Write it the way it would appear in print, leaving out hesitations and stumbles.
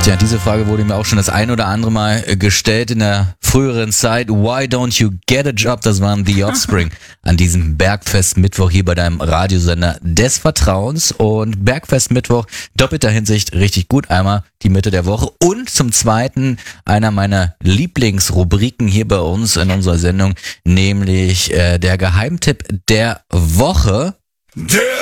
Tja, diese Frage wurde mir auch schon das ein oder andere Mal gestellt in der früheren Zeit. Why don't you get a job? Das waren The Offspring an diesem Bergfest-Mittwoch hier bei deinem Radiosender des Vertrauens. Und Bergfest-Mittwoch, doppelter Hinsicht, richtig gut. Einmal die Mitte der Woche und zum Zweiten einer meiner Lieblingsrubriken hier bei uns in unserer Sendung, nämlich der Geheimtipp der Woche. Der